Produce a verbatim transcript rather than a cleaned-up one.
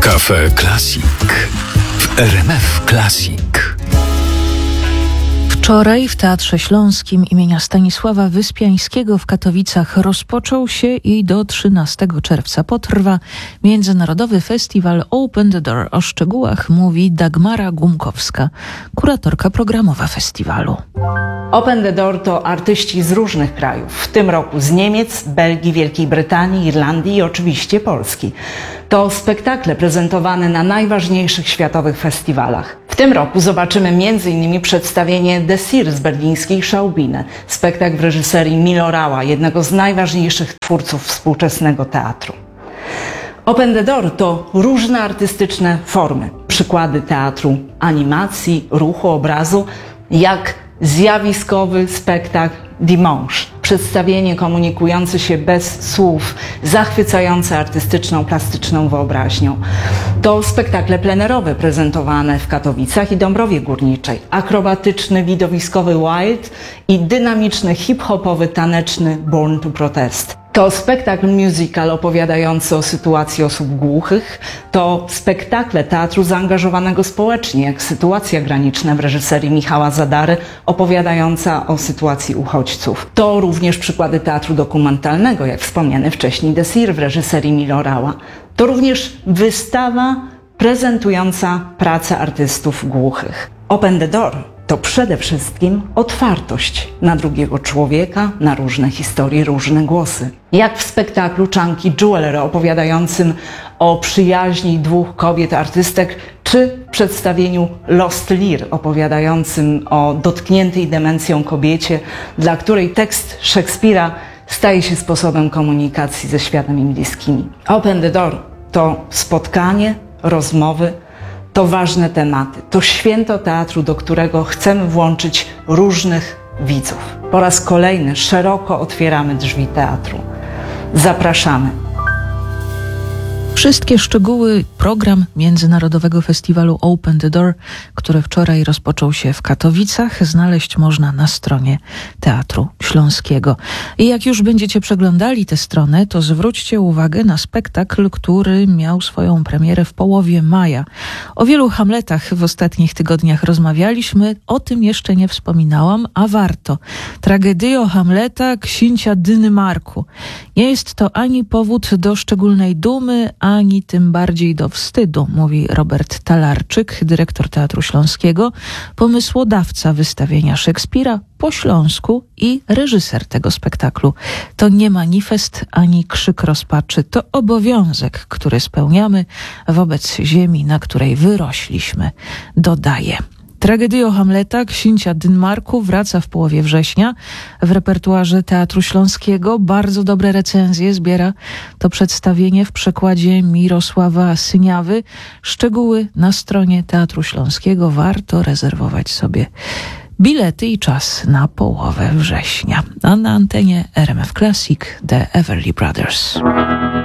Cafe Classic w R M F Classic. Wczoraj w Teatrze Śląskim imienia Stanisława Wyspiańskiego w Katowicach rozpoczął się i do trzynastego czerwca potrwa Międzynarodowy Festiwal Open the Door. O szczegółach mówi Dagmara Gumkowska, kuratorka programowa festiwalu. Open the Door to artyści z różnych krajów, w tym roku z Niemiec, Belgii, Wielkiej Brytanii, Irlandii i oczywiście Polski. To spektakle prezentowane na najważniejszych światowych festiwalach. W tym roku zobaczymy między innymi przedstawienie Desir z berlińskiej Schaubühne, spektakl w reżyserii Milorała, jednego z najważniejszych twórców współczesnego teatru. Open the Door to różne artystyczne formy, przykłady teatru animacji, ruchu, obrazu, jak zjawiskowy spektakl Dimanche, przedstawienie komunikujące się bez słów, zachwycające artystyczną, plastyczną wyobraźnią. To spektakle plenerowe prezentowane w Katowicach i Dąbrowie Górniczej, akrobatyczny, widowiskowy Wild i dynamiczny, hip-hopowy, taneczny Born to Protest. To spektakl musical opowiadający o sytuacji osób głuchych, to spektakle teatru zaangażowanego społecznie, jak Sytuacja graniczna w reżyserii Michała Zadary, opowiadająca o sytuacji uchodźców. To również przykłady teatru dokumentalnego, jak wspomniany wcześniej Desir w reżyserii Milorała. To również wystawa prezentująca pracę artystów głuchych. Open the Door to przede wszystkim otwartość na drugiego człowieka, na różne historie, różne głosy. Jak w spektaklu Chunky Jewelry opowiadającym o przyjaźni dwóch kobiet artystek, czy w przedstawieniu Lost Lear opowiadającym o dotkniętej demencją kobiecie, dla której tekst Szekspira staje się sposobem komunikacji ze światem im bliskimi. Open the Door to spotkanie, rozmowy, to ważne tematy, to święto teatru, do którego chcemy włączyć różnych widzów. Po raz kolejny szeroko otwieramy drzwi teatru. Zapraszamy. Wszystkie szczegóły, program Międzynarodowego Festiwalu Open the Door, który wczoraj rozpoczął się w Katowicach, znaleźć można na stronie Teatru Śląskiego. I jak już będziecie przeglądali tę stronę, to zwróćcie uwagę na spektakl, który miał swoją premierę w połowie maja. O wielu Hamletach w ostatnich tygodniach rozmawialiśmy, o tym jeszcze nie wspominałam, a warto. Tragedio Hamleta księcia Dynymarku. Nie jest to ani powód do szczególnej dumy, ani tym bardziej do wstydu, mówi Robert Talarczyk, dyrektor Teatru Śląskiego, pomysłodawca wystawienia Szekspira po śląsku i reżyser tego spektaklu. To nie manifest ani krzyk rozpaczy, to obowiązek, który spełniamy wobec ziemi, na której wyrośliśmy, dodaje. Tragedio Hamleta księcia Dynymarku wraca w połowie września w repertuarze Teatru Śląskiego. Bardzo dobre recenzje zbiera to przedstawienie w przekładzie Mirosława Syniawy. Szczegóły na stronie Teatru Śląskiego. Warto rezerwować sobie bilety i czas na połowę września. A na antenie R M F Classic The Everly Brothers.